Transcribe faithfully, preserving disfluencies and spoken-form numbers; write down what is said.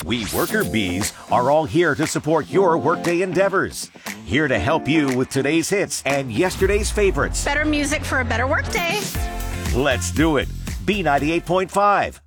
We worker bees are all here to support your workday endeavors. Here to help you with today's hits and yesterday's favorites. Better music for a better workday. Let's do it. B ninety-eight point five.